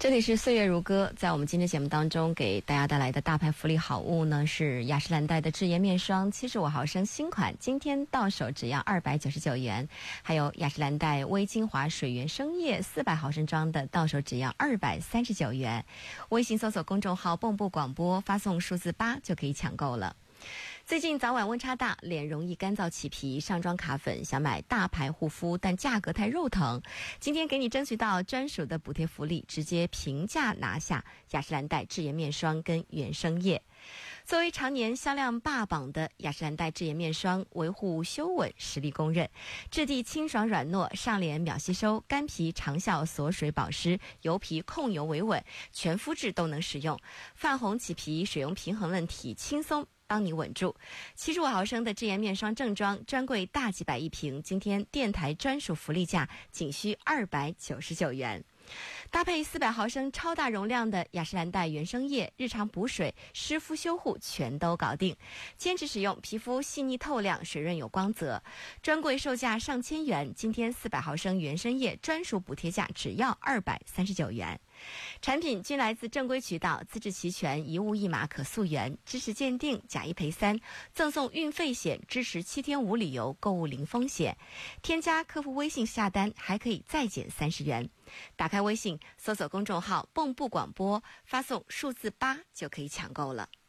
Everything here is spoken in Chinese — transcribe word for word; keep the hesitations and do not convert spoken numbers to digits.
这里是岁月如歌，在我们今天节目当中给大家带来的大牌福利好物呢，是雅诗兰黛的智妍面霜七十五毫升新款，今天到手只要二百九十九元。还有雅诗兰黛微精华水源生液四百毫升装的，到手只要二百三十九元。微信搜索公众号蚌埠广播，发送数字八就可以抢购了。最近早晚温差大，脸容易干燥起皮，上妆卡粉，想买大牌护肤，但价格太肉疼。今天给你争取到专属的补贴福利，直接平价拿下雅诗兰黛智妍面霜跟原生液。作为常年销量霸榜的雅诗兰黛智妍面霜，维护修稳实力公认，质地清爽软糯，上脸秒吸收，干皮长效锁水保湿，油皮控油维稳，全肤质都能使用，泛红起皮，水溶平衡问题轻松帮你稳住。七十五毫升的智妍面霜正装，专柜大几百一瓶，今天电台专属福利价仅需二百九十九元。搭配四百毫升超大容量的雅诗兰黛原生液，日常补水、湿敷修护全都搞定，坚持使用，皮肤细腻透亮，水润有光泽。专柜售价上千元，今天四百毫升原生液专属补贴价只要二百三十九元。产品均来自正规渠道，资质齐全，一物一码可溯源，知识鉴定，假一赔三，赠送运费险，支持七天无理由，购物零风险。添加客服微信下单还可以再减三十元。打开微信，搜索公众号蚌埠广播，发送数字八就可以抢购了。